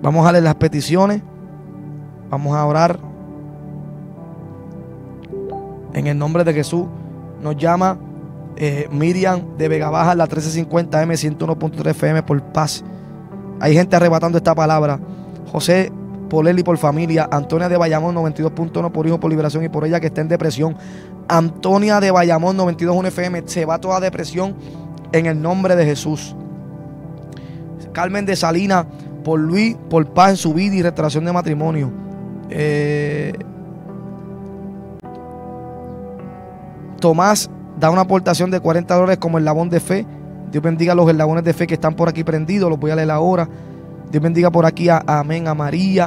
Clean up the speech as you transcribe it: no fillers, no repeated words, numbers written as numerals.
Vamos a leer las peticiones. Vamos a orar. En el nombre de Jesús. Nos llama Miriam de Vega Baja, la 1350M, 101.3 FM por paz. Hay gente arrebatando esta palabra. José Polelli por familia. Antonia de Bayamón, 92.1 por hijo, por liberación y por ella que está en depresión. Antonia de Bayamón, 92.1 FM. Se va toda depresión en el nombre de Jesús. Carmen de Salinas por Luis, por paz en su vida y restauración de matrimonio. Tomás da una aportación de $40 como eslabón de fe. Dios bendiga a los eslabones de fe que están por aquí prendidos. Los voy a leer ahora. Dios bendiga por aquí a Amén, a María,